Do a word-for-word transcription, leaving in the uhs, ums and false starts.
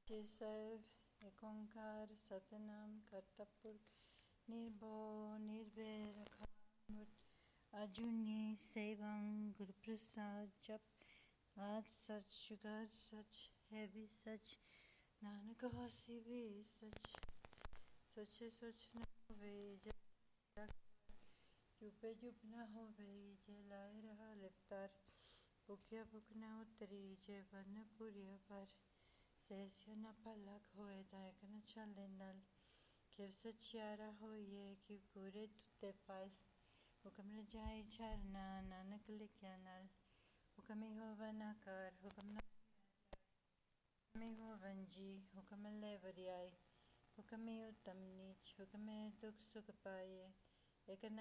ਜੈ ਸਾਹਿਬ ਏਕ ਓਂਕਾਰ ਸਤਿਨਾਮ ਕਰਤਾ ਪੁਰਖ ਨਿਰਭਉ ਨਿਰਵੈਰ ਅਕਾਲ ਮੂਰਤਿ ਅਜੂਨੀ ਸੈਭੰ ਗੁਰ ਪ੍ਰਸਾਦ ਜਪ ਆਦਿ ਸਚ ਜੁਗਾਦਿ ਸਚ ਹੈ ਵੀ ਸਚ ਨਾਨਕ ਹੋਸੀ ਵੀ ਸਚ ਸੋਚੇ ਸੋਚ ਨ ਹੋਵੇ ਜੇ ਚੁਪੇ ਚੁਪ ਨਾ ਹੋਵੇ ਜੇ ਲਾਇ ਰਹਾ ਲਿਵਤਾਰ ਭੁਖਿਆ ਭੁਖ ਨਾ ਉਤਰੀ ਜੇ ਵਰਨ ਪੂਰਿਆ ਪਰ ਸਹਿਸਿਆ ਨਾ ਭਲਕ ਹੋਏ ਤਾਂ ਇੱਕ ਨਾ ਚਾਲੇ ਨਾਲ ਕਿਵ ਸਚਿਆਰਾ ਹੋਈਏ ਕਿਵ ਕੂਰੇ ਤੁਤੇ ਪਲ ਹੁਕਮ ਰਜਾਈ ਝਰਨਾ ਨਾਨਕ ਲਿਖਿਆ ਨਾਲ ਹੁਕਮ ਹੀ ਹੋਵਨ ਆਕਾਰ ਹੁਕਮ ਨਾ ਹੁਕਮ ਹੀ ਹੋਵਨ ਜੀ ਹੁਕਮ ਲੈ ਵਰਿਆਈ ਹੁਕਮ ਹੀ ਉਤਮ ਨੀਚ ਹੁਕਮ ਹੈ ਦੁਖ ਸੁਖ ਪਾਈਏ ਇੱਕ ਨਾ